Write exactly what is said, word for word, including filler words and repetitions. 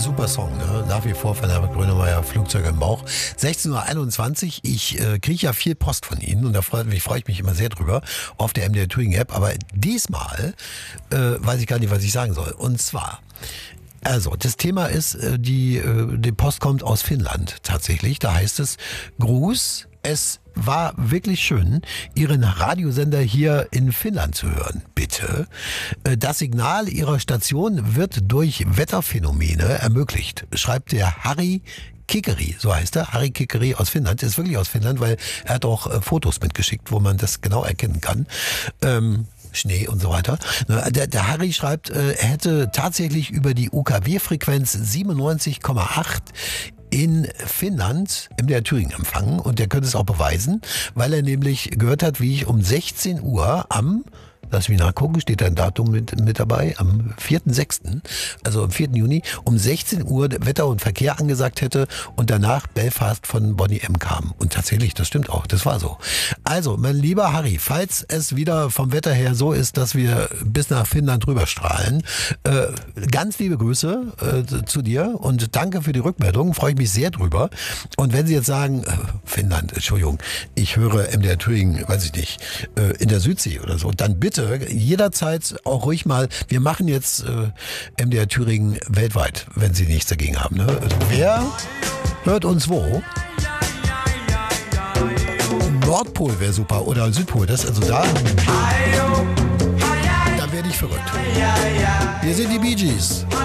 super Song, ne? Nach wie vor von Herbert Grönemeyer, Flugzeug im Bauch. sechzehn Uhr einundzwanzig, ich äh, kriege ja viel Post von Ihnen und da freue mich, freu ich mich immer sehr drüber auf der M D R Thüringen App, aber diesmal äh, weiß ich gar nicht, was ich sagen soll. Und zwar... Also, das Thema ist, die, die Post kommt aus Finnland tatsächlich. Da heißt es, Gruß, es war wirklich schön, Ihren Radiosender hier in Finnland zu hören. Bitte. Das Signal Ihrer Station wird durch Wetterphänomene ermöglicht, schreibt der Harry Kickeri, so heißt er, Harry Kickeri aus Finnland. Der ist wirklich aus Finnland, weil er hat auch Fotos mitgeschickt, wo man das genau erkennen kann. Ähm, Schnee und so weiter. Der, der Harry schreibt, er hätte tatsächlich über die U K W-Frequenz siebenundneunzig Komma acht in Finnland im der Thüringen empfangen und der könnte es auch beweisen, weil er nämlich gehört hat, wie ich um sechzehn Uhr am, lass mich nachgucken, steht da ein Datum mit, mit dabei, am vierten sechsten, also am vierten Juni, um sechzehn Uhr Wetter und Verkehr angesagt hätte und danach Belfast von Bonnie M. kam. Und tatsächlich, das stimmt auch, das war so. Also, mein lieber Harry, falls es wieder vom Wetter her so ist, dass wir bis nach Finnland rüberstrahlen, äh, ganz liebe Grüße äh, zu dir und danke für die Rückmeldung, freue ich mich sehr drüber. Und wenn Sie jetzt sagen, äh, Finnland, Entschuldigung, ich höre M D R Thüringen, weiß ich nicht, äh, in der Südsee oder so, dann bitte jederzeit auch ruhig mal, wir machen jetzt äh, M D R Thüringen weltweit, wenn Sie nichts dagegen haben. Ne? Wer hört uns wo? Nordpol wäre super oder Südpol, das also da. Da werde ich verrückt. Wir sind die Bee Gees.